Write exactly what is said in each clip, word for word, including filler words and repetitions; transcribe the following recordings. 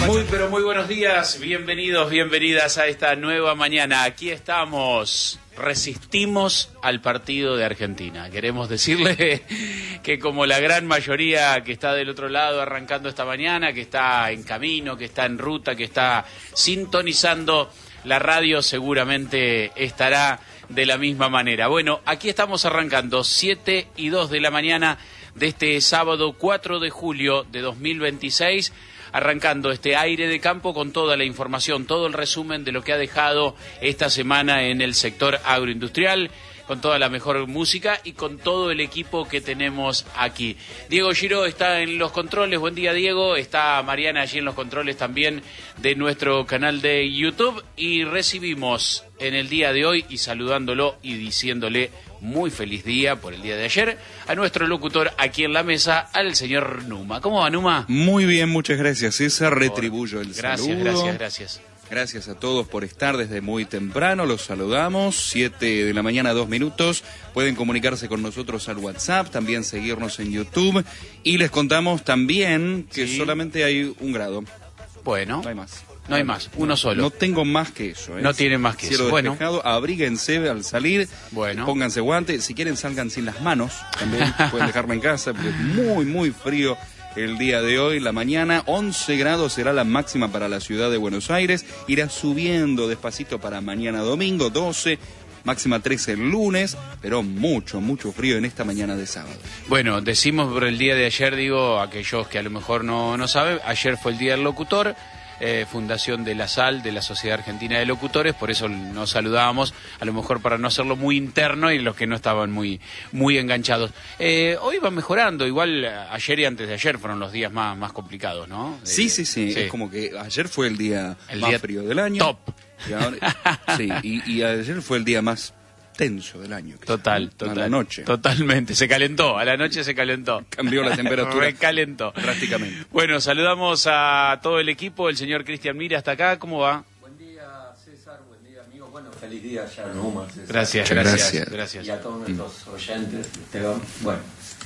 Muy, pero muy buenos días, bienvenidos, bienvenidas a esta nueva mañana. Aquí estamos, resistimos al partido de Argentina. Queremos decirle que como la gran mayoría que está del otro lado arrancando esta mañana, que está en camino, que está en ruta, que está sintonizando la radio, seguramente estará de la misma manera. Bueno, aquí estamos arrancando siete y dos de la mañana de este sábado cuatro de julio de dos mil veintiséis, arrancando este aire de campo con toda la información, todo el resumen de lo que ha dejado esta semana en el sector agroindustrial, con toda la mejor música y con todo el equipo que tenemos aquí. Diego Giro está en los controles. Buen día, Diego. Está Mariana allí en los controles también de nuestro canal de YouTube. Y recibimos en el día de hoy, y saludándolo y diciéndole muy feliz día por el día de ayer, a nuestro locutor aquí en la mesa, al señor Numa. ¿Cómo va, Numa? Muy bien, muchas gracias, César. Retribuyo el gracias, saludo. Gracias, gracias, gracias. Gracias a todos por estar desde muy temprano, los saludamos, siete de la mañana, dos minutos, pueden comunicarse con nosotros al WhatsApp, también seguirnos en YouTube, y les contamos también que sí, solamente hay un grado. Bueno. No hay más. No hay más, uno solo. No tengo más que eso. ¿eh? No tienen más que Cielo eso. Bueno. Despejado, abríguense al salir, bueno, pónganse guantes, si quieren salgan sin las manos, también pueden dejarla en casa, porque es muy, muy frío. El día de hoy, la mañana, once grados será la máxima para la ciudad de Buenos Aires. Irá subiendo despacito para mañana domingo, doce, máxima trece el lunes, pero mucho, mucho frío en esta mañana de sábado. Bueno, decimos por el día de ayer, digo, aquellos que a lo mejor no, no saben, ayer fue el Día del Locutor. Eh, Fundación de la SAL, de la Sociedad Argentina de Locutores, por eso nos saludábamos, a lo mejor para no hacerlo muy interno y los que no estaban muy muy enganchados. Eh, hoy va mejorando, igual ayer y antes de ayer fueron los días más, más complicados, ¿no? De, sí, sí, sí, sí, es como que ayer fue el día el más día frío del año. Top. Y ahora, sí, y, y ayer fue el día más tenso del año. Total, total. A la noche. Totalmente, se calentó, a la noche se calentó. Cambió la temperatura. Recalentó. Prácticamente. Bueno, saludamos a todo el equipo, el señor Cristian Mira hasta acá, ¿cómo va? Buen día, César, buen día, amigo. Bueno, feliz día ya, Numa, César. Gracias, gracias, gracias, gracias. Y a todos nuestros oyentes, Esteban. Bueno,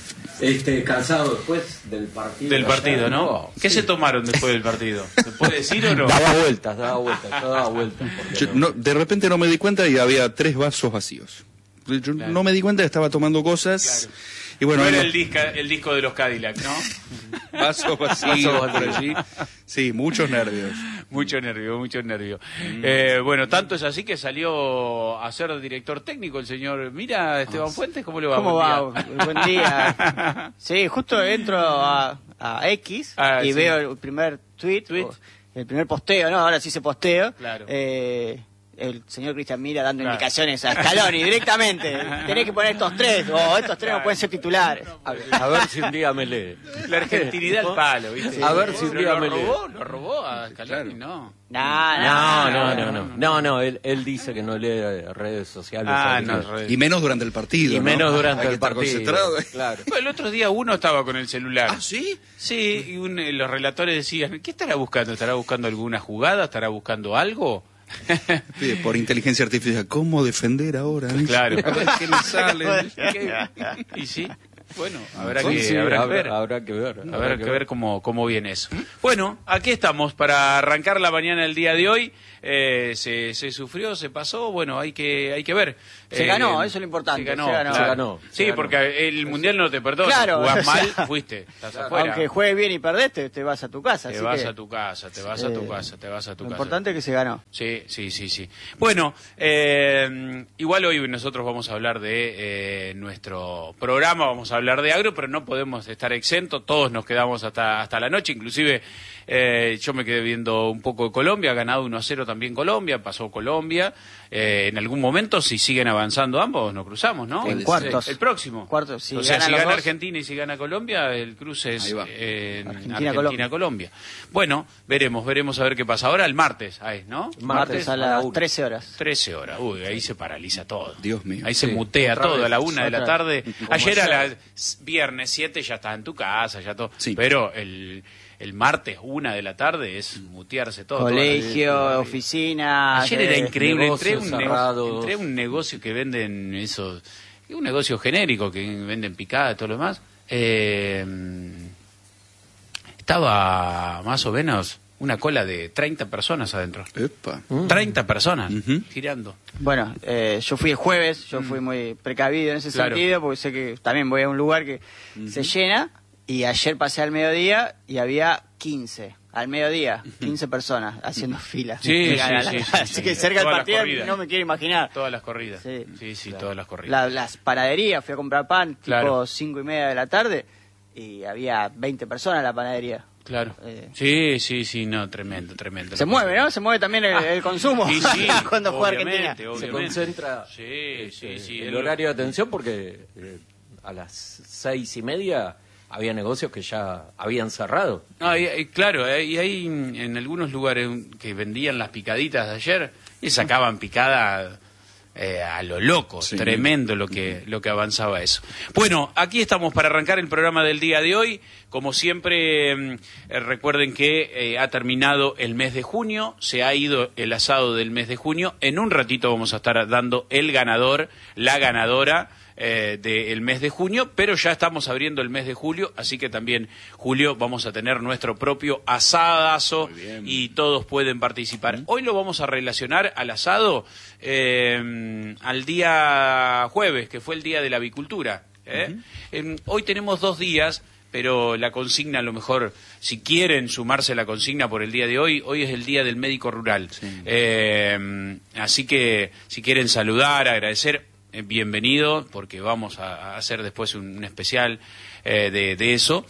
este, cansado después del partido. Del partido, ayer, ¿no? ¿no? ¿Qué Sí. se tomaron después del partido? ¿Se puede decir o no? Daba vueltas, daba vueltas, yo daba vueltas. Yo, no, de repente no me di cuenta y había tres vasos vacíos. Yo claro. no me di cuenta que estaba tomando cosas. Claro. Y bueno, no era no... el, disca, el disco de los Cadillac, ¿no? Vasos vacíos por allí. Sí, muchos nervios. Mucho nervio, mucho nervio. Mm. Eh, bueno, tanto es así que salió a ser director técnico el señor. Mira, Esteban Fuentes, ¿cómo le va? ¿Cómo Buen va? día. Buen día. Sí, justo entro a, a X ah, y sí. veo el primer tweet, tweet, el primer posteo, ¿no? Ahora sí se posteo. Claro. Eh, el señor Cristian Mira dando claro. indicaciones a Scaloni directamente. Tenés que poner estos tres, o oh, estos tres claro. no pueden ser titulares. A ver, a ver si un día me lee. La argentinidad al palo, ¿viste? Sí. A ver si un día lo me lee. Robó, lo robó a Scaloni, no. No, no, no, no, no, no, no, él, él dice que no lee redes sociales. Ah, no, redes. Y menos durante el partido. Y ¿no? menos durante Hay el partido. Claro. Bueno, el otro día uno estaba con el celular. ¿Ah, sí? Sí, y un, los relatores decían, ¿qué estará buscando? ¿Estará buscando alguna jugada? ¿Estará buscando algo? Sí, por inteligencia artificial, ¿cómo defender ahora? Claro. A ver qué le sale. Y sí, bueno, habrá, sí, que, sí, habrá, habrá, que ver. habrá que ver. Habrá, habrá que, que ver cómo, cómo viene eso. Bueno, aquí estamos para arrancar la mañana del día de hoy. Eh, se, se sufrió, se pasó, bueno, hay que hay que ver. Se eh, ganó, eso es lo importante. Se ganó, se ganó. Claro. Se ganó Sí, se ganó. porque el Mundial no te perdona. Claro, Jugás o sea, mal, fuiste, estás claro. afuera. Aunque juegues bien y perdés, te, te vas a tu casa. Te así vas que, a tu casa, te vas eh, a tu casa, te vas a tu lo casa. Lo importante es que se ganó. Sí, sí, sí, sí. Bueno, eh, igual hoy nosotros vamos a hablar de eh, nuestro programa, vamos a hablar de agro, pero no podemos estar exentos, todos nos quedamos hasta, hasta la noche, inclusive eh, yo me quedé viendo un poco de Colombia, ha ganado uno a cero también Colombia, pasó Colombia, eh, en algún momento si siguen avanzando ambos nos cruzamos, ¿no? En cuartos. El próximo. Cuartos, si o sea, si gana dos... Argentina y si gana Colombia, el cruce es eh, Argentina-Colombia. Argentina-Colombia. Bueno, veremos, veremos a ver qué pasa. Ahora el martes, ahí, ¿no? Martes, martes a las trece horas. trece horas. Uy, ahí se paraliza todo. Dios mío. Ahí se sí. mutea Otra todo vez. a la una de la tarde. Ayer a las viernes siete ya estás en tu casa, ya todo. Sí. Pero el, el martes una de la tarde es mutearse todo. Colegio, todo. oficina. Ayer era increíble. Entré a un, cerrados. entré a un negocio que venden esos, un negocio genérico que venden picada y todo lo demás. Eh, estaba más o menos una cola de treinta personas adentro. Epa. treinta personas Uh-huh. girando. Bueno, eh, yo fui el jueves, yo fui muy precavido en ese Claro. sentido, porque sé que también voy a un lugar que Uh-huh. se llena, y ayer pasé al mediodía y había quince. Al mediodía, quince personas haciendo fila. Sí, Me sí, gana la- sí, sí, Así sí. que cerca del Todas las partido corridas. no me quiero imaginar. Todas las corridas. Sí, Sí. sí, todas las corridas. La- las panaderías, fui a comprar pan Claro. tipo cinco y media de la tarde y había veinte personas en la panadería. Claro. Eh. Sí, sí, sí, no, tremendo, tremendo. Se mueve, ¿no? Se mueve también el, el consumo Y sí, cuando juega obviamente, Argentina. Se obviamente. concentra Sí, este, sí, sí. el, el- horario de atención porque eh, a las seis y media había negocios que ya habían cerrado. No, y, y claro, eh, y hay en algunos lugares que vendían las picaditas de ayer y sacaban picada eh, a lo loco, Sí. tremendo lo que lo que avanzaba eso. Bueno, aquí estamos para arrancar el programa del día de hoy. Como siempre, mm, eh, recuerden que eh, ha terminado el mes de junio, se ha ido el asado del mes de junio. En un ratito vamos a estar dando el ganador, la ganadora eh, del mes de junio, pero ya estamos abriendo el mes de julio, así que también julio vamos a tener nuestro propio asadazo Muy bien. y todos pueden participar. Hoy lo vamos a relacionar al asado eh, al día jueves, que fue el día de la avicultura. ¿eh? Eh, hoy tenemos dos días, pero la consigna, a lo mejor, si quieren sumarse a la consigna por el día de hoy, hoy es el día del médico rural. Sí. Eh, así que si quieren saludar, agradecer, eh, bienvenido, porque vamos a, a hacer después un, un especial eh, de, de eso.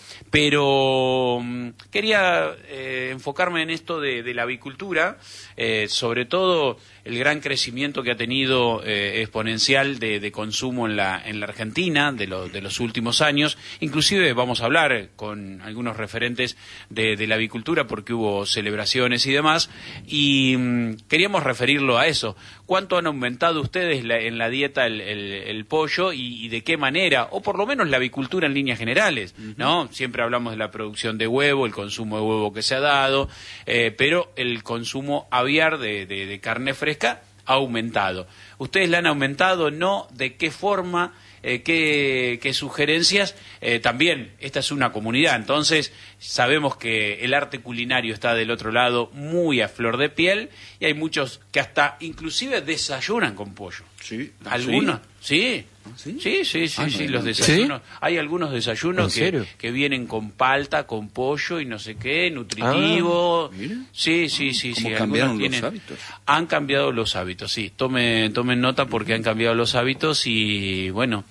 Pero mm, quería eh, enfocarme en esto de, de la avicultura, eh, sobre todo el gran crecimiento que ha tenido eh, exponencial de, de consumo en la, en la Argentina de, lo, de los últimos años. Inclusive vamos a hablar con algunos referentes de, de la avicultura porque hubo celebraciones y demás, y mm, queríamos referirlo a eso. ¿Cuánto han aumentado ustedes la, en la dieta el, el, el pollo y, y de qué manera? O por lo menos la avicultura en líneas generales, ¿no? Siempre hablamos de la producción de huevo, el consumo de huevo que se ha dado, eh, pero el consumo aviar de, de, de carne fresca ha aumentado. ¿Ustedes la han aumentado? ¿No? ¿De qué forma? Eh, ¿qué, qué sugerencias? Eh, también, esta es una comunidad, entonces sabemos que el arte culinario está del otro lado muy a flor de piel y hay muchos que hasta inclusive desayunan con pollo. Sí. ¿Algunos? Sí. ¿Sí? Sí, sí, sí, Ah, sí, no, los no. desayunos. Hay algunos desayunos ¿En que, serio? que vienen con palta, con pollo y no sé qué, nutritivo. Ah, mira. Sí, sí, sí, ¿Cómo sí. cambiaron algunos los tienen- hábitos? Han cambiado los hábitos, sí. Tomen, tomen nota porque han cambiado los hábitos y bueno,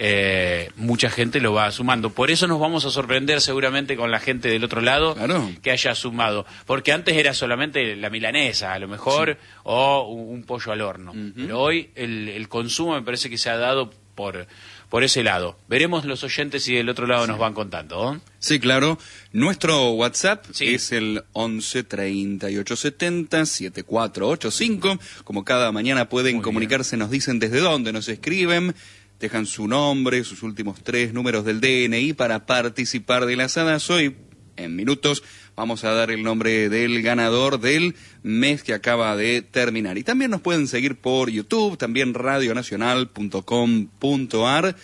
eh, mucha gente lo va sumando. Por eso nos vamos a sorprender seguramente con la gente del otro lado Claro. que haya sumado. Porque antes era solamente la milanesa, a lo mejor, o un, un pollo al horno. Pero hoy el, el consumo me parece que se ha dado por, por ese lado. Veremos los oyentes si del otro lado nos van contando. ¿eh? Sí, claro. Nuestro WhatsApp Sí. es el once treinta y ocho setenta setenta y cuatro ochenta y cinco. Como cada mañana pueden Muy comunicarse, nos dicen desde dónde nos escriben, dejan su nombre, sus últimos tres números del D N I para participar de la asadazo y en minutos vamos a dar el nombre del ganador del mes que acaba de terminar. Y también nos pueden seguir por YouTube, también radio nacional punto com punto ar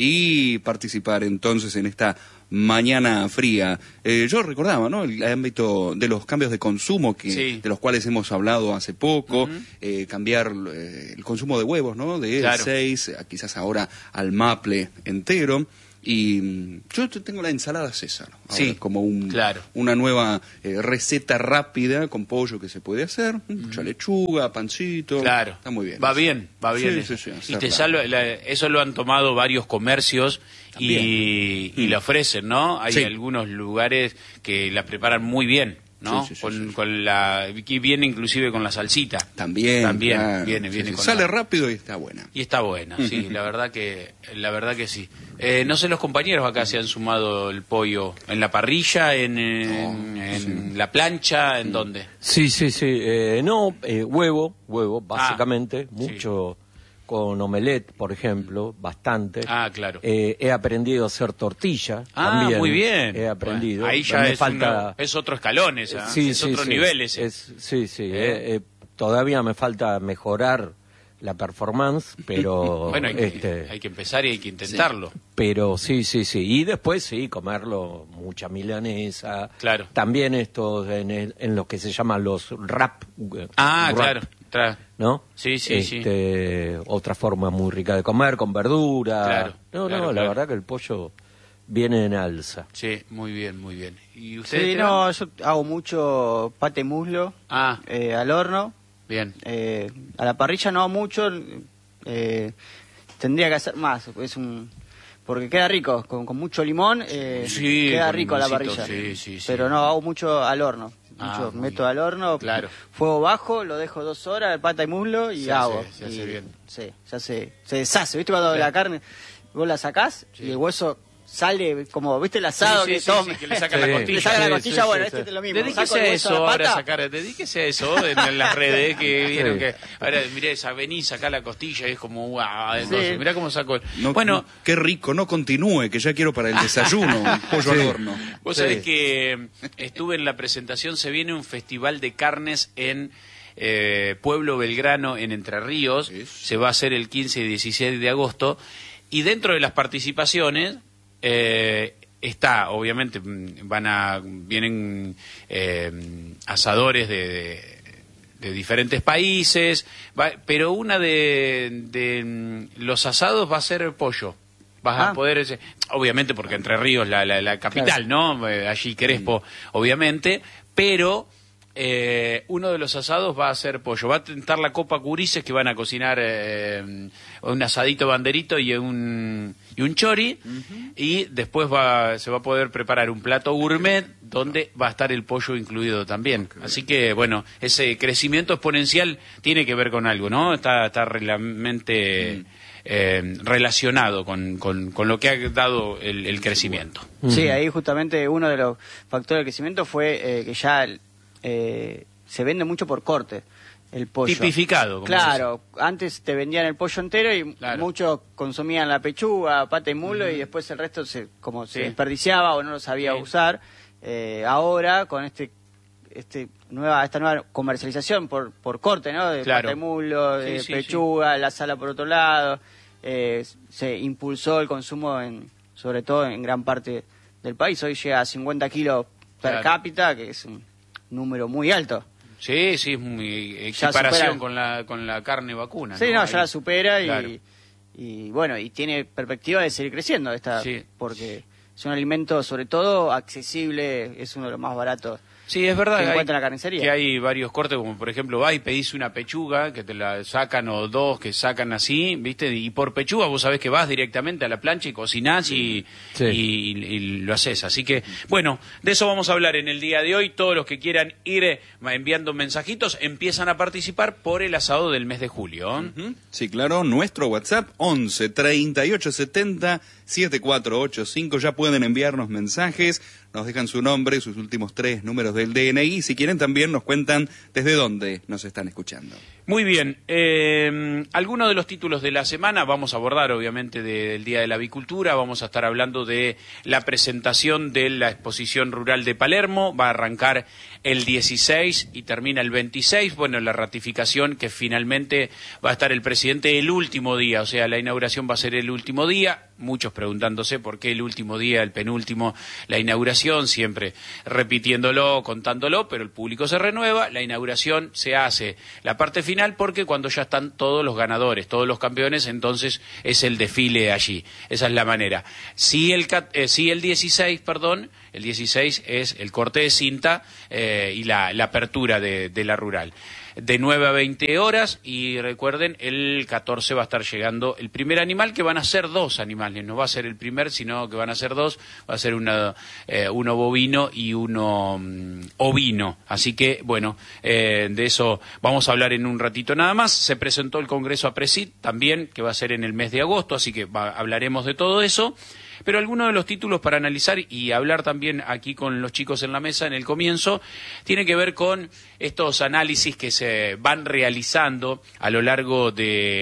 y participar entonces en esta mañana fría. Eh, yo recordaba, ¿no? El ámbito de los cambios de consumo que Sí. de los cuales hemos hablado hace poco, eh, cambiar eh, el consumo de huevos, ¿no? De Claro. seis, a quizás ahora al maple entero. Y mm, yo te- tengo la ensalada César, ahora, Sí, como un, claro. una nueva eh, receta rápida con pollo que se puede hacer, mucha lechuga, pancito. Claro. Está muy bien. Va eso. bien, va bien. Sí, eso. sí, sí, y te hacerla. salva, la- eso lo han tomado varios comercios y, También. y lo ofrecen, ¿no? Hay Sí. algunos lugares que la preparan muy bien, ¿no? Sí, sí, sí, con, sí. con la, que viene inclusive con la salsita. También, También, claro. viene, Sí, viene sí. con Sale la- rápido y está buena. Y está buena, sí, la verdad que, la verdad que sí. Eh, no sé, los compañeros acá se han sumado el pollo en la parrilla, en, en, en la plancha, ¿en dónde? Sí, sí, sí. Eh, no, eh, huevo, huevo, Ah, básicamente. sí. Mucho con omelette, por ejemplo, bastante. Ah, claro. Eh, he aprendido a hacer tortilla. Ah, también. muy bien. He aprendido. Bueno, ahí ya Me es, falta... una- es otro escalón ese, ¿eh? Sí, es sí, otro sí. nivel ese. Es- sí, sí. ¿Eh? eh, eh, todavía me falta mejorar la performance, pero bueno, hay que, este, hay que empezar y hay que intentarlo. Sí. Pero sí, sí, sí. Y después sí, comerlo, mucha milanesa. Claro. También estos en, el, en lo que se llaman los wrap. Ah, wrap, claro. Tra ¿No? Sí, sí, este, sí. Otra forma muy rica de comer, con verdura. Claro, no, claro, no, la claro. verdad que el pollo viene en alza. Sí, muy bien, muy bien. ¿Y ustedes? Sí, no, yo hago mucho pate muslo Ah, eh, al horno. bien. Eh, a la parrilla no mucho, eh, tendría que hacer más, es un porque queda rico, con, con mucho limón, eh, Sí, queda con rico a la limoncito, parrilla. sí, sí, sí. Pero no, hago mucho al horno, Ah, mucho, muy meto bien. al horno, Claro. fuego bajo, lo dejo dos horas, el pata y muslo y Se hago. hace- se hace Y- bien. Sí, se hace, se deshace, ¿viste? Cuando Sí. la carne, vos la sacás Sí. y el hueso sale como, ¿viste el asado Sí, sí, que sí, toma? sí, que le sacan la Sí. costilla. Le sacan la Sí, costilla, sí, bueno, sí, este sí. es lo mismo. Dedíquese Saco el a hueso eso de la ahora, pata. sacar, dedíquese a eso en, en las redes que vieron Sí. que ahora miré esa venís acá la costilla y es como wow, entonces Sí. mirá cómo sacó el... No, bueno, no, qué rico, no continúe, que ya quiero para el desayuno, un pollo al horno. vos Sí. sabés que estuve en la presentación, se viene un festival de carnes en eh, Pueblo Belgrano en Entre Ríos, Eso. se va a hacer el quince y dieciséis de agosto y dentro de las participaciones eh, está, obviamente, mm, van a vienen eh, asadores de, de, de diferentes países, va- pero una de, de mm, los asados va a ser pollo. Vas a Ah. poder, ese- obviamente, porque Entre Ríos la, la, la capital, ¿no? Eh, allí Crespo, obviamente, pero eh, uno de los asados va a ser pollo. Va a tentar la Copa Curices que van a cocinar eh, un asadito banderito y un, y un chori, y después va, se va a poder preparar un plato gourmet donde va a estar el pollo incluido también. Así que, bueno, ese crecimiento exponencial tiene que ver con algo, ¿no? Está, está realmente... Eh, relacionado con, con, con lo que ha dado el, el crecimiento. Sí, ahí justamente uno de los factores de crecimiento fue eh, que ya eh, se vende mucho por corte el pollo. Tipificado. Como Claro, antes te vendían el pollo entero y Claro. muchos consumían la pechuga, pata y muslo y después el resto se como se Sí. desperdiciaba o no lo sabía Sí. usar. Eh, ahora con este este nueva esta nueva comercialización por por corte, ¿no? De Claro. pata y muslo, de Sí, sí, pechuga, la sala por otro lado, eh, se impulsó el consumo en sobre todo en gran parte del país. Hoy llega a cincuenta kilos per Claro. cápita, que es un número muy alto. Sí, sí, es muy Ya equiparación supera- con la, con la carne vacuna. Sí, no, Ahí. ya la supera y, Claro. y bueno, y tiene perspectiva de seguir creciendo esta, Sí. porque es un alimento sobre todo accesible, es uno de los más baratos. Sí, es verdad que que hay, encuentra en la carnicería. que hay varios cortes, como por ejemplo vas y pedís una pechuga, que te la sacan, o dos que sacan así, ¿viste? Y por pechuga vos sabés que vas directamente a la plancha y cocinás y, Sí. y, y lo haces. Así que, bueno, de eso vamos a hablar en el día de hoy. Todos los que quieran ir eh, enviando mensajitos empiezan a participar por el asado del mes de julio. Ujú. Sí, claro, nuestro WhatsApp once treinta y ocho setenta setenta y cuatro ochenta y cinco, ya pueden enviarnos mensajes, nos dejan su nombre, sus últimos tres números del D N I, si quieren también nos cuentan desde dónde nos están escuchando. Muy bien, eh, algunos de los títulos de la semana vamos a abordar obviamente del Día de la Avicultura, vamos a estar hablando de la presentación de la exposición rural de Palermo, va a arrancar el dieciséis y termina el veintiséis, bueno, la ratificación que finalmente va a estar el presidente el último día, o sea, la inauguración va a ser el último día, muchos preguntándose por qué el último día, el penúltimo, la inauguración, siempre repitiéndolo, contándolo, pero el público se renueva, la inauguración se hace la parte final porque cuando ya están todos los ganadores, todos los campeones, entonces es el desfile allí, esa es la manera. Si el, eh, si el dieciséis, perdón, el dieciséis es el corte de cinta eh, y la, la apertura de, de la rural. De nueve a veinte horas y recuerden, el catorce va a estar llegando el primer animal, que van a ser dos animales, no va a ser el primer, sino que van a ser dos, va a ser una, eh, uno bovino y uno um, ovino. Así que, bueno, eh, de eso vamos a hablar en un ratito nada más. Se presentó el Congreso APRESID también, que va a ser en el mes de agosto, así que va, hablaremos de todo eso. Pero algunos de los títulos para analizar y hablar también aquí con los chicos en la mesa en el comienzo, tiene que ver con estos análisis que se van realizando a lo largo de,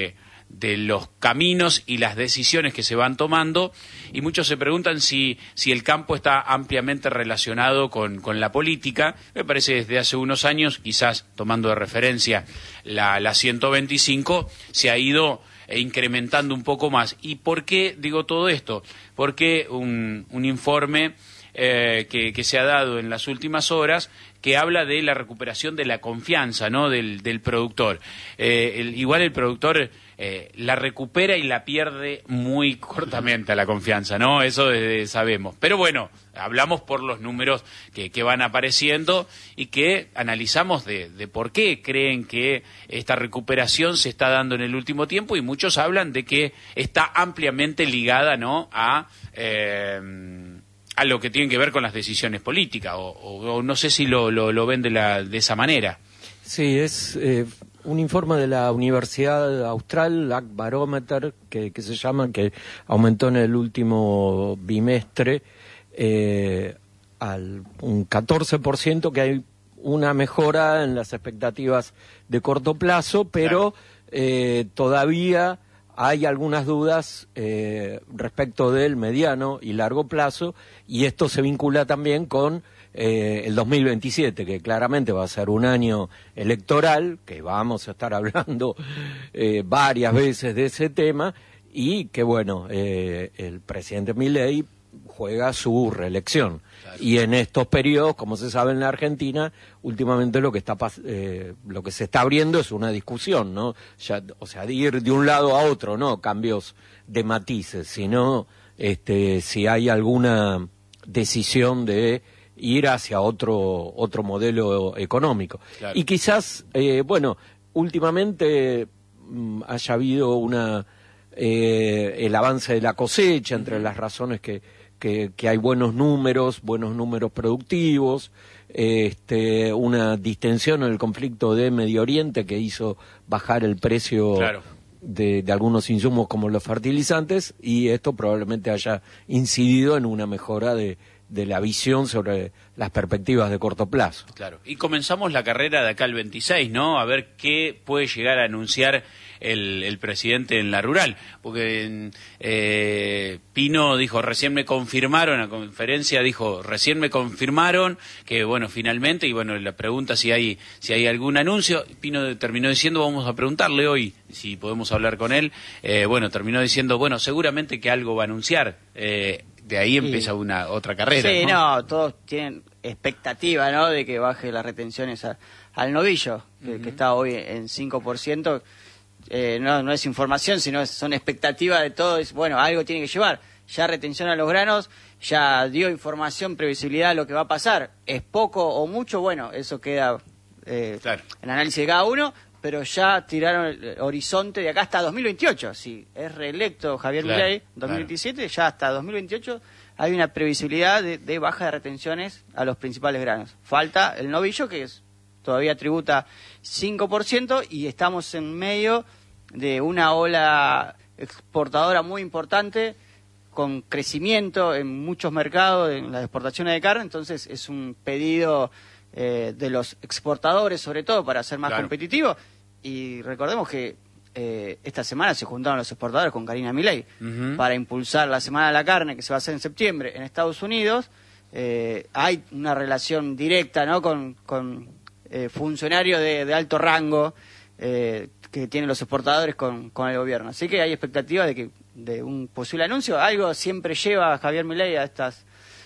de los caminos y las decisiones que se van tomando, y muchos se preguntan si, si el campo está ampliamente relacionado con, con la política. Me parece desde hace unos años, quizás tomando de referencia la, la ciento veinticinco, se ha ido incrementando un poco más. ¿Y por qué digo todo esto? Porque un, un informe eh, que, que se ha dado en las últimas horas que habla de la recuperación de la confianza, ¿no?, del, del productor. Eh, el, igual el productor eh, la recupera y la pierde muy cortamente a la confianza, ¿no? Eso eh, sabemos. Pero bueno, hablamos por los números que, que van apareciendo y que analizamos de, de por qué creen que esta recuperación se está dando en el último tiempo, y muchos hablan de que está ampliamente ligada, ¿no?, a... Eh, a lo que tiene que ver con las decisiones políticas, o, o, o no sé si lo, lo, lo ven de, la, de esa manera. Sí, es eh, un informe de la Universidad Austral, Ag Barometer, que, que se llama, que aumentó en el último bimestre eh, al un catorce por ciento, que hay una mejora en las expectativas de corto plazo, pero claro. eh, todavía hay algunas dudas eh, respecto del mediano y largo plazo, y esto se vincula también con eh, el dos mil veintisiete, que claramente va a ser un año electoral, que vamos a estar hablando eh, varias veces de ese tema, y que bueno, eh, el presidente Milei juega su reelección. Claro. Y en estos periodos, como se sabe en la Argentina, últimamente lo que está eh, lo que se está abriendo es una discusión, ¿no? Ya, o sea, de ir de un lado a otro, no cambios de matices, sino este, si hay alguna decisión de ir hacia otro otro modelo económico. Claro. Y quizás, eh, bueno, últimamente mm, haya habido una eh, el avance de la cosecha, entre uh-huh. las razones que Que, que hay buenos números, buenos números productivos, este, una distensión en el conflicto de Medio Oriente que hizo bajar el precio claro. de, de algunos insumos como los fertilizantes, y esto probablemente haya incidido en una mejora de, de la visión sobre las perspectivas de corto plazo. Claro. Y comenzamos la carrera de acá al veintiséis, ¿no? A ver qué puede llegar a anunciar el, el presidente en la rural, porque eh, Pino dijo, recién me confirmaron, en la conferencia dijo, recién me confirmaron que, bueno, finalmente, y bueno, la pregunta si hay si hay algún anuncio, Pino terminó diciendo, vamos a preguntarle hoy si podemos hablar con él, eh, bueno, terminó diciendo, bueno, seguramente que algo va a anunciar, eh, de ahí empieza sí. una otra carrera. Sí, ¿no? no, todos tienen expectativa, ¿no?, de que baje las retenciones a, al novillo, que, uh-huh. que está hoy en cinco por ciento. Eh, no, no es información, sino es, son expectativas de todo. Es, bueno, algo tiene que llevar. Ya retención a los granos, ya dio información, previsibilidad de lo que va a pasar. ¿Es poco o mucho? Bueno, eso queda eh, claro. en análisis de cada uno, pero ya tiraron el horizonte de acá hasta dos mil veintiocho. Si es reelecto Javier claro, Milei, dos mil veintisiete, claro. ya hasta dos mil veintiocho hay una previsibilidad de, de baja de retenciones a los principales granos. Falta el novillo, que es, todavía tributa cinco por ciento, y estamos en medio de una ola exportadora muy importante, con crecimiento en muchos mercados, en las exportaciones de carne. Entonces es un pedido eh, de los exportadores, sobre todo, para ser más claro. competitivos. Y recordemos que eh, esta semana se juntaron los exportadores con Karina Milei uh-huh. para impulsar la Semana de la Carne, que se va a hacer en septiembre en Estados Unidos. Eh, hay una relación directa, ¿no?, con, con eh, funcionarios de, de alto rango eh, que tienen los exportadores con, con el gobierno. Así que hay expectativa de que de un posible anuncio. Algo siempre lleva a Javier Milei a estas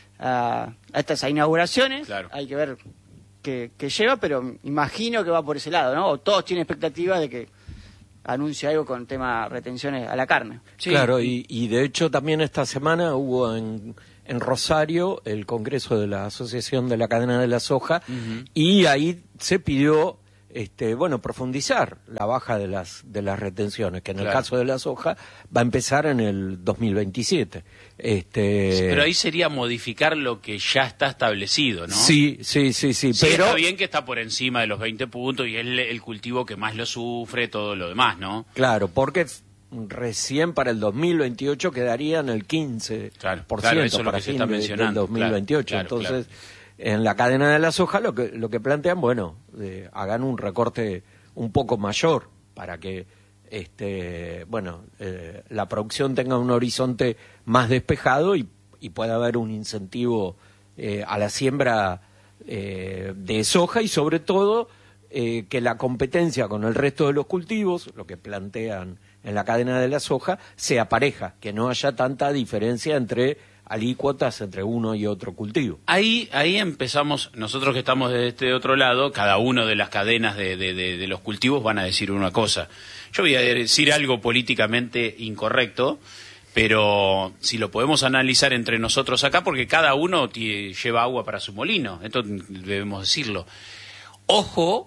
a, a estas inauguraciones. Claro. Hay que ver qué, qué lleva, pero imagino que va por ese lado, ¿no? O todos tienen expectativa de que anuncie algo con tema retenciones a la carne. Sí. Claro, y, y de hecho también esta semana hubo en, en Rosario el Congreso de la Asociación de la Cadena de la Soja, uh-huh. y ahí se pidió Este, bueno, profundizar la baja de las de las retenciones, que en claro. el caso de la soja va a empezar en el dos mil veintisiete. Este... Sí, pero ahí sería modificar lo que ya está establecido, ¿no? Sí, sí, sí, sí. sí pero está bien que está por encima de los veinte puntos y es el, el cultivo que más lo sufre, todo lo demás, ¿no? Claro, porque recién para el dos mil veintiocho quedaría en el quince por ciento, claro, claro, eso es lo para que fin se está de, mencionando. del dos mil veintiocho. Claro, claro, Entonces... claro. En la cadena de la soja lo que lo que plantean, bueno, eh, hagan un recorte un poco mayor para que este, bueno, eh, la producción tenga un horizonte más despejado y, y pueda haber un incentivo eh, a la siembra eh, de soja y sobre todo eh, que la competencia con el resto de los cultivos, lo que plantean en la cadena de la soja, sea pareja, que no haya tanta diferencia entre alícuotas entre uno y otro cultivo. Ahí, ahí empezamos, nosotros que estamos de este otro lado, cada uno de las cadenas de, de, de, de los cultivos van a decir una cosa. Yo voy a decir algo políticamente incorrecto, pero si lo podemos analizar entre nosotros acá, porque cada uno t- lleva agua para su molino, esto debemos decirlo. Ojo,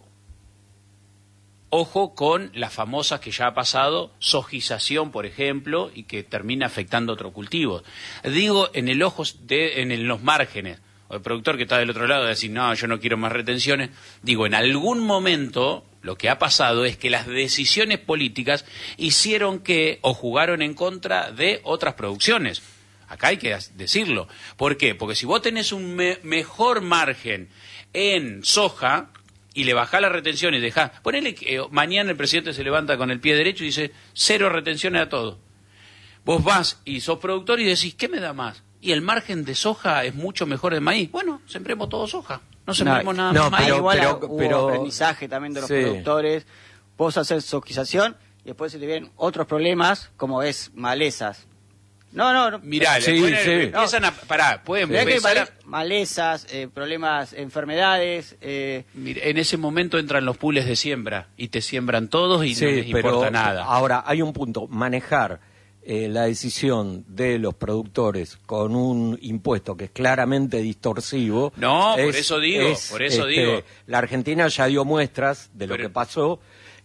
ojo con las famosas que ya ha pasado, sojización, por ejemplo, y que termina afectando otro cultivo. Digo, en el ojo de, en el, los márgenes, o el productor que está del otro lado de decir, no, yo no quiero más retenciones. Digo, en algún momento lo que ha pasado es que las decisiones políticas hicieron que, o jugaron en contra de otras producciones. Acá hay que decirlo. ¿Por qué? Porque si vos tenés un me- mejor margen en soja y le bajás las retenciones y dejás, ponele que eh, mañana el presidente se levanta con el pie derecho y dice, cero retenciones a todo. Vos vas y sos productor y decís, ¿qué me da más? Y el margen de soja es mucho mejor de maíz. Bueno, sembremos todo soja. No sembremos No, nada no, más maíz. pero- igual pero- hubo pero- aprendizaje también de los Sí. productores. Vos hacer sojización y después se te vienen otros problemas como es malezas. No, no, no. Mirá, Sí, le ponen- sí. empiezan a... Pará, pueden Mirá que empezar a- male- malezas, eh, problemas, enfermedades. Eh, Mira, en ese momento entran los pools de siembra y te siembran todos y Sí, no les pero importa nada. ahora hay un punto, manejar eh, la decisión de los productores con un impuesto que es claramente distorsivo. No, por es- eso digo, es, por eso este, digo. La Argentina ya dio muestras de lo Pero- que pasó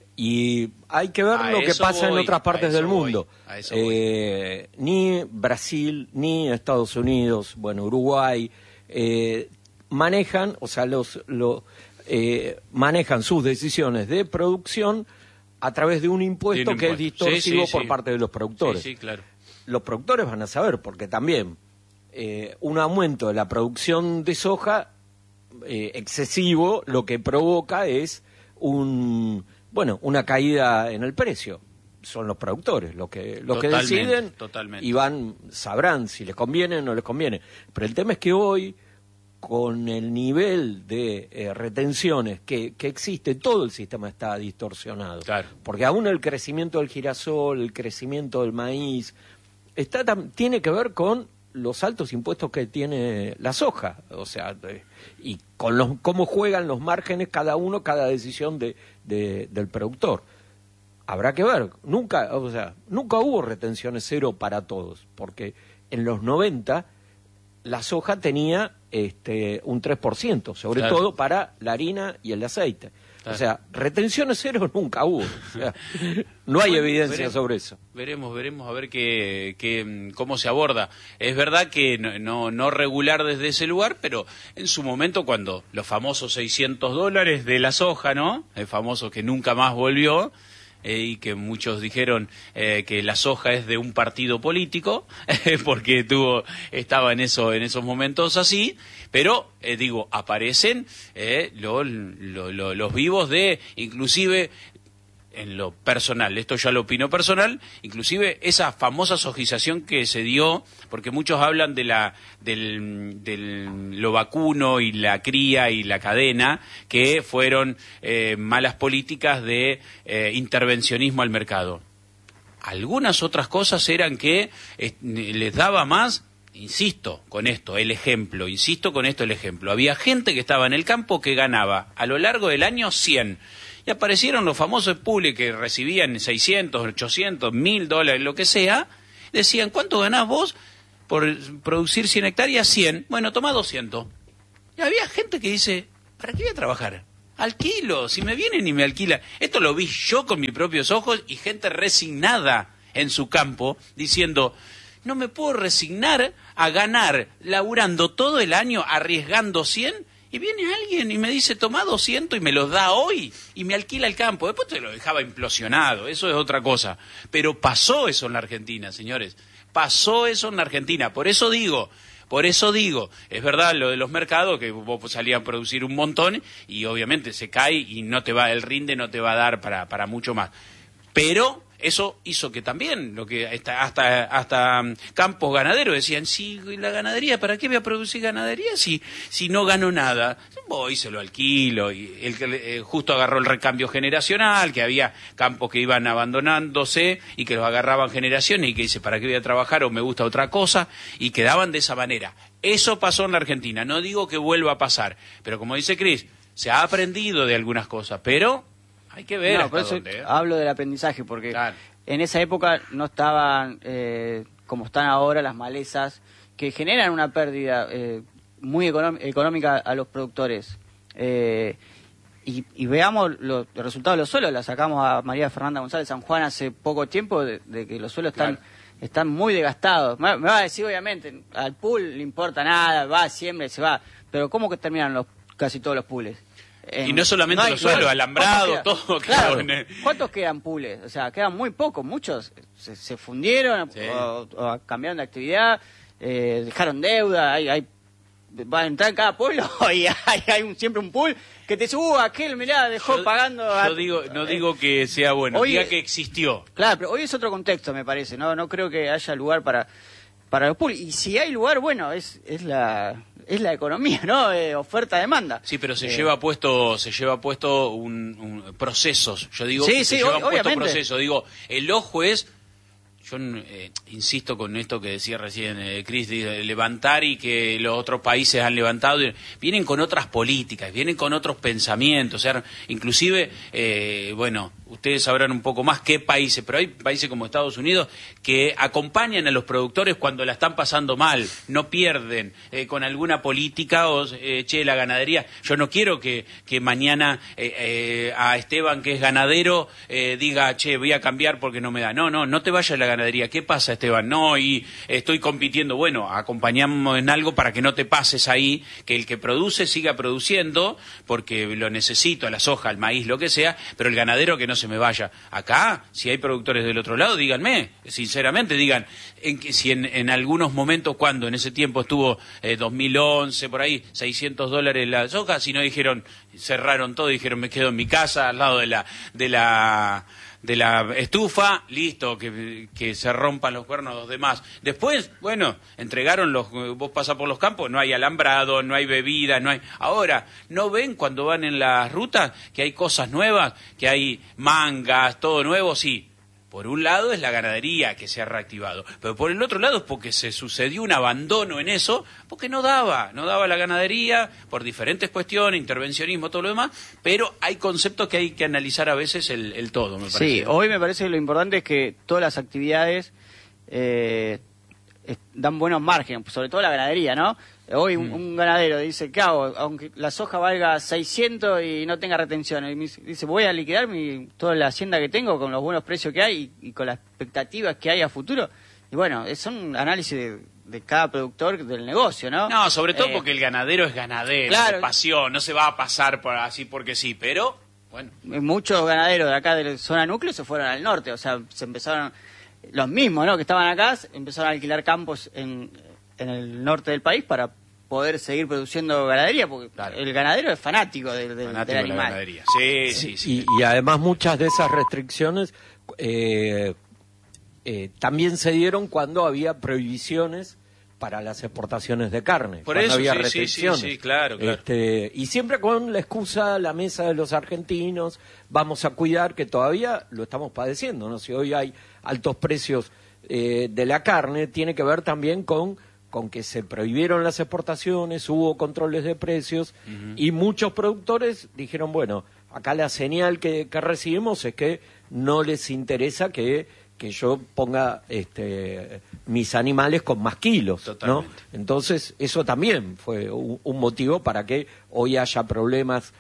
y hay que ver A lo que eso pasa en voy, otras a partes eso del voy, mundo. a eso voy. Eh, ni Brasil, ni Estados Unidos, bueno, Uruguay, eh, manejan, o sea, los, lo, eh, manejan sus decisiones de producción a través de un impuesto De un que es impuesto. Sí, distorsivo sí, por sí. parte de los productores. Sí, sí, claro. Los productores van a saber, porque también eh, un aumento de la producción de soja eh, excesivo lo que provoca es un bueno una caída en el precio. Son los productores los que los que Totalmente, deciden totalmente. y van sabrán si les conviene o no les conviene. Pero el tema es que hoy, con el nivel de eh, retenciones que, que existe, todo el sistema está distorsionado. Claro. Porque aún el crecimiento del girasol, el crecimiento del maíz, está tam- tiene que ver con los altos impuestos que tiene la soja, o sea, de- y con los cómo juegan los márgenes cada uno, cada decisión de, de- del productor. Habrá que ver, nunca, o sea, nunca hubo retenciones cero para todos, porque en los noventa la soja tenía este un tres por ciento, sobre Claro. todo para la harina y el aceite. Claro. O sea, retenciones cero nunca hubo. O sea, no hay Bueno, evidencia veremos. sobre eso. Veremos, veremos a ver qué, qué, cómo se aborda. Es verdad que no, no, no regular desde ese lugar, pero en su momento cuando los famosos seiscientos dólares de la soja, ¿no? El famoso que nunca más volvió, eh, y que muchos dijeron eh, que la soja es de un partido político, porque tuvo estaba en eso en esos momentos así, pero eh, digo, aparecen eh, lo- lo- lo- los vivos de, inclusive en lo personal, esto ya lo opino personal, inclusive esa famosa sojización que se dio, porque muchos hablan de la del, del lo vacuno y la cría y la cadena, que fueron eh, malas políticas de eh, intervencionismo al mercado. Algunas otras cosas eran que eh, les daba más, insisto con esto, el ejemplo, insisto con esto el ejemplo. Había gente que estaba en el campo que ganaba a lo largo del año cien. Y aparecieron los famosos públicos que recibían seiscientos, ochocientos, mil dólares, lo que sea. Decían, ¿cuánto ganás vos por producir cien hectáreas? cien. Bueno, toma doscientos. Y había gente que dice, ¿para qué voy a trabajar? Alquilo, si me vienen y me alquilan. Esto lo vi yo con mis propios ojos y gente resignada en su campo diciendo, no me puedo resignar a ganar laburando todo el año, arriesgando cien. Y viene alguien y me dice, toma doscientos y me los da hoy y me alquila el campo. Después te lo dejaba implosionado, eso es otra cosa. Pero pasó eso en la Argentina, señores. Pasó eso en la Argentina. Por eso digo, por eso digo, es verdad lo de los mercados, que vos salías a producir un montón y obviamente se cae y no te va, el rinde no te va a dar para, para mucho más. Pero eso hizo que también, lo que hasta hasta, hasta campos ganaderos decían, sí, la ganadería, ¿para qué voy a producir ganadería si, si no gano nada? Voy, se lo alquilo, y el que eh, justo agarró el recambio generacional, que había campos que iban abandonándose y que los agarraban generaciones y que dice, ¿para qué voy a trabajar o me gusta otra cosa? Y quedaban de esa manera. Eso pasó en la Argentina, no digo que vuelva a pasar, pero como dice Cris, se ha aprendido de algunas cosas, pero hay que ver no, hasta por eso dónde, ¿eh? Hablo del aprendizaje, porque Claro. en esa época no estaban eh, como están ahora las malezas, que generan una pérdida eh, muy económ- económica a los productores. Eh, y, y veamos los resultados de los suelos. La sacamos a María Fernanda González San Juan hace poco tiempo, de, de que los suelos están... Claro. Están muy desgastados. Me me va a decir, obviamente, al pool le importa nada, va, siembra y se va. Pero ¿cómo que terminan los casi todos los pools? En- Y no solamente hay- los suelos, ¿cuántos alambrado, quedan? todo. Claro. Claro. ¿Cuántos quedan pools? O sea, quedan muy pocos. Muchos se, se fundieron Sí. o, o cambiaron de actividad, eh, dejaron deuda. Hay, hay, va a entrar en cada pueblo y hay, hay un, siempre un pool que te dice, uh, aquel, mirá, dejó Yo- pagando... a- Yo digo, no digo que sea bueno, Hoy- diga que existió. Claro, pero hoy es otro contexto, me parece. No no creo que haya lugar para para los pools. Y si hay lugar, bueno, es es la es la economía, ¿no? Eh, oferta-demanda. Sí, pero se Eh, lleva puesto, se lleva puesto un, un- procesos. Yo digo, Sí, que se sí, llevan ob- puesto obviamente. procesos. Digo, el ojo es, yo eh, insisto con esto que decía recién eh, Cris, de levantar y que los otros países han levantado, y vienen con otras políticas, vienen con otros pensamientos, o sea, inclusive, eh, bueno, ustedes sabrán un poco más qué países, pero hay países como Estados Unidos que acompañan a los productores cuando la están pasando mal, no pierden eh, con alguna política o, eh, che, la ganadería, yo no quiero que, que mañana eh, eh, a Esteban, que es ganadero, eh, diga, che, voy a cambiar porque no me da. No, no, no te vayas a la ganadería. ¿Qué pasa, Esteban? No, y estoy compitiendo. Bueno, acompañamos en algo para que no te pases ahí, que el que produce siga produciendo, porque lo necesito, la soja, el maíz, lo que sea, pero el ganadero que no se me vaya. Acá, si hay productores del otro lado, díganme, sinceramente, digan, en que, si en, en algunos momentos, cuando en ese tiempo estuvo eh, dos mil once, por ahí, seiscientos dólares la soja, si no dijeron, cerraron todo, dijeron, me quedo en mi casa, al lado de la... de la de la estufa, listo, que, que se rompan los cuernos los demás. Después, bueno, entregaron los, vos pasás por los campos, no hay alambrado, no hay bebida, no hay... Ahora, ¿no ven cuando van en las rutas que hay cosas nuevas, que hay mangas, todo nuevo? Sí. Por un lado es la ganadería que se ha reactivado, pero por el otro lado es porque se sucedió un abandono en eso, porque no daba, no daba la ganadería, por diferentes cuestiones, intervencionismo, todo lo demás, pero hay conceptos que hay que analizar a veces el, el todo, me parece. Sí, hoy me parece que lo importante es que todas las actividades eh, es- dan buenos márgenes, sobre todo la ganadería, ¿no? Hoy un, Mm. un ganadero dice, ¿qué hago? Aunque la soja valga seiscientos y no tenga retención, y me dice, dice, voy a liquidar mi, toda la hacienda que tengo con los buenos precios que hay y, y con las expectativas que hay a futuro. Y bueno, es un análisis de, de cada productor del negocio, ¿no? No, sobre todo Eh, porque el ganadero es ganadero, claro. de pasión, no se va a pasar por así porque sí, pero bueno. Muchos ganaderos de acá de la zona núcleo se fueron al norte, o sea, se empezaron, los mismos, ¿no?, que estaban acá, empezaron a alquilar campos en, en el norte del país para poder seguir produciendo ganadería, porque Claro. el ganadero es fanático del, del- Fanático del de la animal. ganadería. Sí, sí, sí. Y, y además muchas de esas restricciones eh, eh, también se dieron cuando había prohibiciones para las exportaciones de carne. Por cuando eso, había sí, sí, restricciones. sí, sí, claro, claro. Este, y siempre con la excusa, la mesa de los argentinos, vamos a cuidar, que todavía lo estamos padeciendo, ¿no? Si hoy hay altos precios eh, de la carne, tiene que ver también con con que se prohibieron las exportaciones, hubo controles de precios, uh-huh. y muchos productores dijeron, bueno, acá la señal que, que recibimos es que no les interesa que, que yo ponga este, mis animales con más kilos, ¿no? Entonces, eso también fue un, un motivo para que hoy haya problemas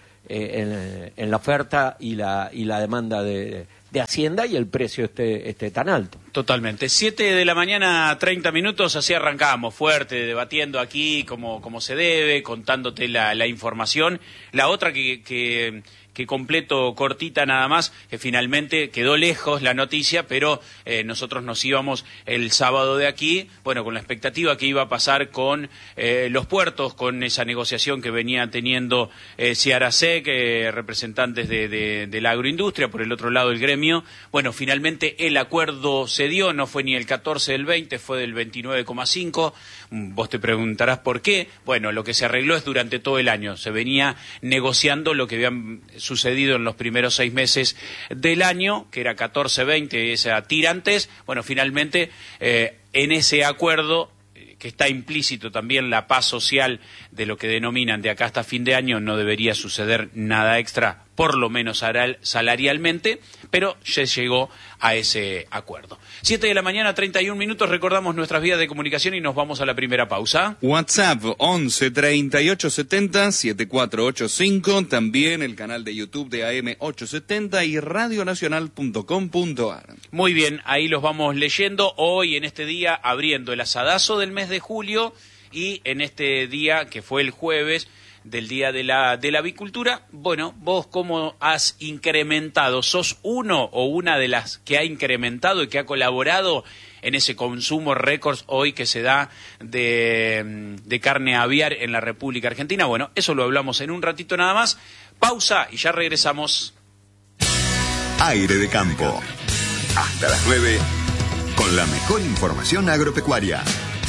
eh, en, en la oferta y la, y la demanda de, de Hacienda y el precio esté, esté tan alto. Totalmente. Siete de la mañana, treinta minutos, así arrancamos, fuerte, debatiendo aquí como, como se debe, contándote la, la información. La otra que, que, que completo cortita nada más, que finalmente quedó lejos la noticia, pero eh, nosotros nos íbamos el sábado de aquí, bueno, con la expectativa que iba a pasar con eh, los puertos, con esa negociación que venía teniendo eh, Ciarasec, eh, representantes de, de, de la agroindustria, por el otro lado el gremio, gremio. Bueno, finalmente el acuerdo se dio, no fue ni el catorce del veinte, fue del veintinueve coma cinco. Vos te preguntarás por qué. Bueno, lo que se arregló es durante todo el año. Se venía negociando lo que había sucedido en los primeros seis meses del año, que era catorce veinte, esa tirantes. Bueno, finalmente eh, en ese acuerdo, que está implícito también la paz social de lo que denominan de acá hasta fin de año, no debería suceder nada extra, por lo menos salarialmente, pero se llegó a ese acuerdo. Siete de la mañana, treinta y un minutos, recordamos nuestras vías de comunicación y nos vamos a la primera pausa. WhatsApp once treinta y ocho setenta setenta y cuatro ochenta y cinco, también el canal de YouTube de A M ochocientos setenta y radionacional punto com punto a r. Muy bien, ahí los vamos leyendo. Hoy, en este día, abriendo el asadazo del mes de julio, y en este día, que fue el jueves, del Día de la, de la Avicultura. Bueno, vos cómo has incrementado, sos uno o una de las que ha incrementado y que ha colaborado en ese consumo récord hoy que se da de, de carne aviar en la República Argentina. Bueno, eso lo hablamos en un ratito nada más. Pausa y ya regresamos. Aire de Campo. Hasta las nueve, con la mejor información agropecuaria.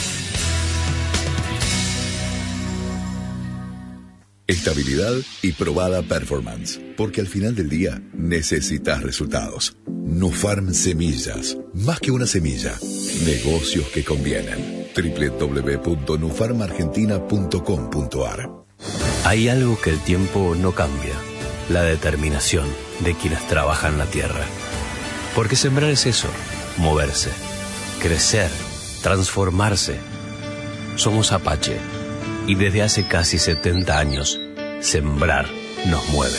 Estabilidad y probada performance, porque al final del día necesitas resultados. Nufarm Semillas, más que una semilla, negocios que convienen. doble u doble u doble u punto nufarm argentina punto com punto a r. Hay algo que el tiempo no cambia, la determinación de quienes trabajan la tierra. Porque sembrar es eso, moverse, crecer, transformarse. Somos Apache. Y desde hace casi setenta años, sembrar nos mueve.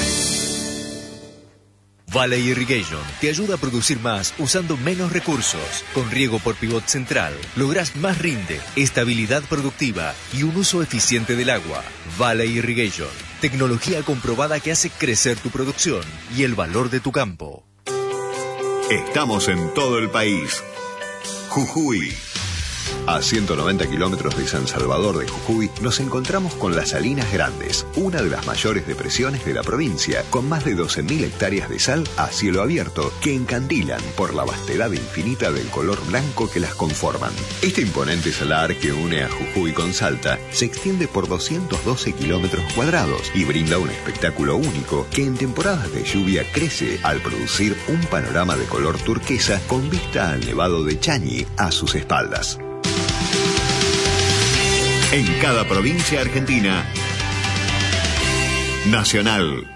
Valley Irrigation te ayuda a producir más usando menos recursos. Con riego por pivot central, lográs más rinde, estabilidad productiva y un uso eficiente del agua. Valley Irrigation, tecnología comprobada que hace crecer tu producción y el valor de tu campo. Estamos en todo el país. Jujuy. A ciento noventa kilómetros de San Salvador de Jujuy nos encontramos con las Salinas Grandes, una de las mayores depresiones de la provincia, con más de doce mil hectáreas de sal a cielo abierto que encandilan por la vastedad infinita del color blanco que las conforman. Este imponente salar que une a Jujuy con Salta se extiende por doscientos doce kilómetros cuadrados y brinda un espectáculo único que en temporadas de lluvia crece al producir un panorama de color turquesa con vista al Nevado de Chañi a sus espaldas. En cada provincia argentina, Nacional.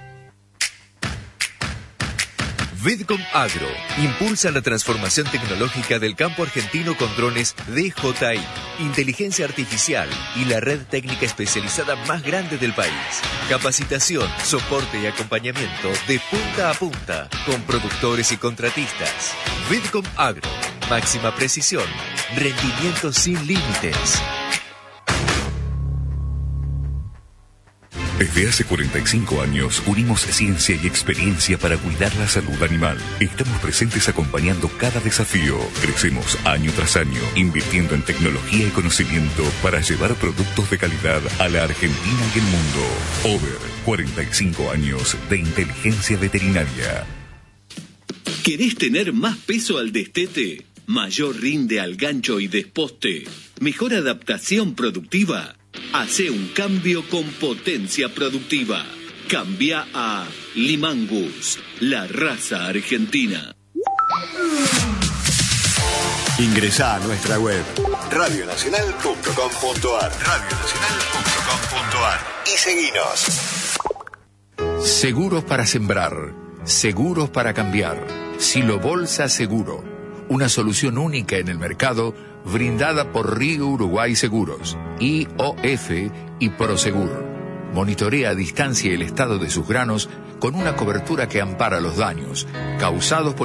Vidcom Agro impulsa la transformación tecnológica del campo argentino con drones D J I, inteligencia artificial y la red técnica especializada más grande del país. Capacitación, soporte y acompañamiento de punta a punta con productores y contratistas. Vidcom Agro, máxima precisión, rendimiento sin límites. Desde hace cuarenta y cinco años unimos ciencia y experiencia para cuidar la salud animal. Estamos presentes acompañando cada desafío. Crecemos año tras año, invirtiendo en tecnología y conocimiento para llevar productos de calidad a la Argentina y el mundo. Over, cuarenta y cinco años de inteligencia veterinaria. ¿Querés tener más peso al destete? ¿Mayor rinde al gancho y desposte? ¿Mejor adaptación productiva? Hace un cambio con potencia productiva. Cambia a Limangus, la raza argentina. Ingresá a nuestra web radionacional punto com punto a r radionacional punto com punto a r y seguinos. Seguros para sembrar, seguros para cambiar. Silo Bolsa Seguro, una solución única en el mercado brindada por Río Uruguay Seguros, I O F y Prosegur. Monitorea a distancia el estado de sus granos con una cobertura que ampara los daños causados por